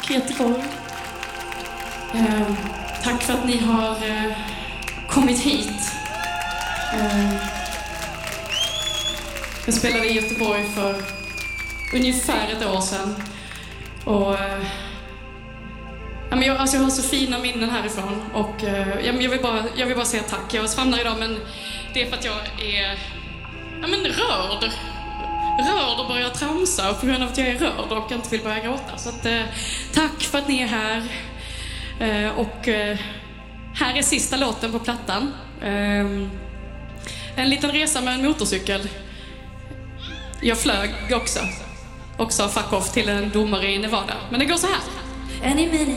Göteborg. Tack för att ni har kommit hit. Jag spelade i Göteborg för ungefär ett år sedan. Och jag har så fina minnen härifrån. Och jag vill bara säga tack. Jag svamlar idag, men det är för att jag är rörd och börjar tramsa. Och på grund av att jag är rörd och inte vill börja gråta. Så att, tack för att ni är här. Här är sista låten på plattan. En liten resa med en motorcykel. Jag flög också fuck off till en domare i Nevada. Men det går så här. Any minute,